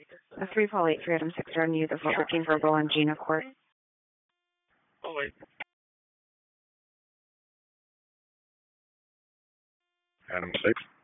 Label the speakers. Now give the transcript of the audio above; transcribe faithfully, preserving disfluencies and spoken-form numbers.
Speaker 1: A three Paul eight three Adam six are on you. The Fort Working Verbal on Gina Court.
Speaker 2: Oh, wait. Adam six.